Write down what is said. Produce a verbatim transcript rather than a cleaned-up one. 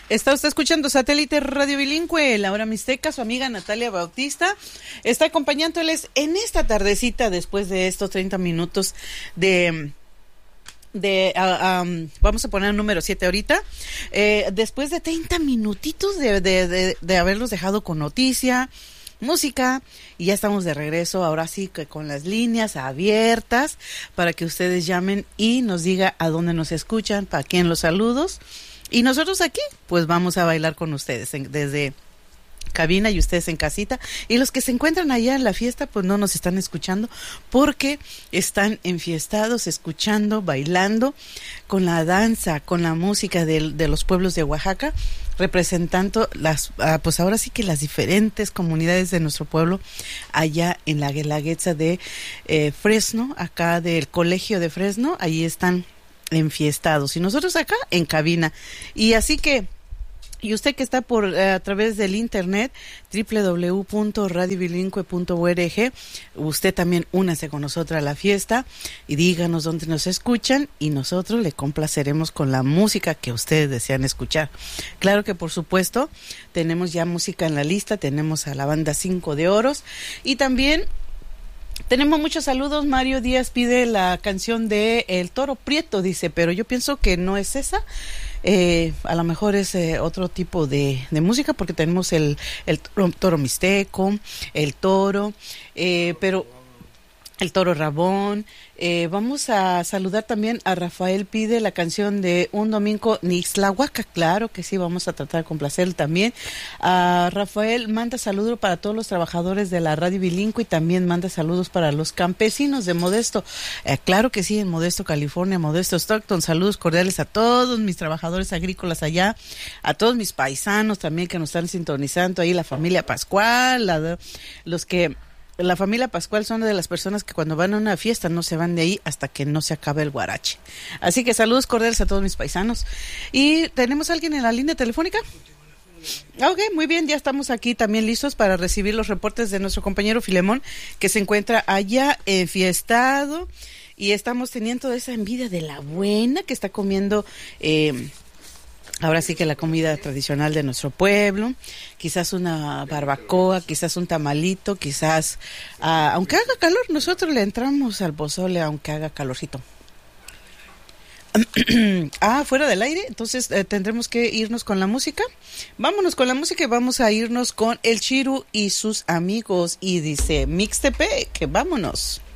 Está usted escuchando Satélite Radio Bilingüe, la hora mixteca, su amiga Natalia Bautista está acompañándoles en esta tardecita después de estos treinta minutos de... de uh, um, vamos a poner el número siete ahorita, eh, después de treinta minutitos de, de, de, de haberlos dejado con noticia, música, y ya estamos de regreso, ahora sí que con las líneas abiertas para que ustedes llamen y nos diga a dónde nos escuchan, para quién los saludos, y nosotros aquí pues vamos a bailar con ustedes en, desde cabina y ustedes en casita, y los que se encuentran allá en la fiesta pues no nos están escuchando porque están enfiestados, escuchando, bailando con la danza, con la música de, de los pueblos de Oaxaca, representando las, uh, pues ahora sí que las diferentes comunidades de nuestro pueblo allá en la Guelaguetza de eh, Fresno, acá del colegio de Fresno, ahí están enfiestados y nosotros acá en cabina, y así que y usted que está por eh, a través del internet doble u doble u doble u punto radio bilingüe punto org, usted también únase con nosotros a la fiesta y díganos dónde nos escuchan y nosotros le complaceremos con la música que ustedes desean escuchar. Claro que por supuesto tenemos ya música en la lista, tenemos a la banda Cinco de Oros y también tenemos muchos saludos. Mario Díaz pide la canción de El Toro Prieto, dice, pero yo pienso que no es esa. Eh, a lo mejor es eh, otro tipo de, de música porque tenemos el, el toro, toro mixteco, el toro, eh, pero el toro rabón. Eh, vamos a saludar también a Rafael, pide la canción de Un Domingo Nixtlahuaca, claro que sí, vamos a tratar de complacer también. A Rafael manda saludos para todos los trabajadores de la radio bilingüe y también manda saludos para los campesinos de Modesto, eh, claro que sí, en Modesto, California, Modesto, Stockton, saludos cordiales a todos mis trabajadores agrícolas allá, a todos mis paisanos también que nos están sintonizando ahí, la familia Pascual, la, los que... La familia Pascual son de las personas que cuando van a una fiesta no se van de ahí hasta que no se acabe el guarache. Así que saludos cordiales a todos mis paisanos. ¿Y tenemos a alguien en la línea telefónica? Ok, muy bien, ya estamos aquí también listos para recibir los reportes de nuestro compañero Filemón, que se encuentra allá enfiestado y estamos teniendo esa envidia de la buena que está comiendo... Eh, Ahora sí que la comida tradicional de nuestro pueblo, quizás una barbacoa, quizás un tamalito, quizás, uh, aunque haga calor, nosotros le entramos al pozole aunque haga calorcito. Ah, fuera del aire, entonces eh, tendremos que irnos con la música. Vámonos con la música y vamos a irnos con el Chiru y sus amigos. Y dice Mixtepec, que vámonos.